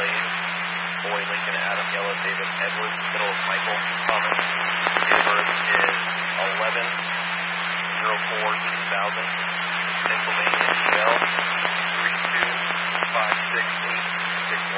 Dave, Boy, Lincoln, Adam, Yellow, David, Edward, middle is Michael, Thomas. Date of birth is 11/04/2000. Pennsylvania, GL 3256861.